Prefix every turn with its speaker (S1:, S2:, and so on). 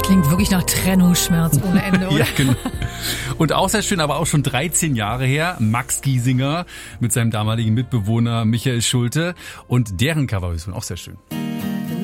S1: klingt wirklich nach Trennungsschmerz ohne Ende, oder?
S2: Ja, genau. Und auch sehr schön, aber auch schon 13 Jahre her, Max Giesinger mit seinem damaligen Mitbewohner Michael Schulte und deren Coverversion auch sehr schön.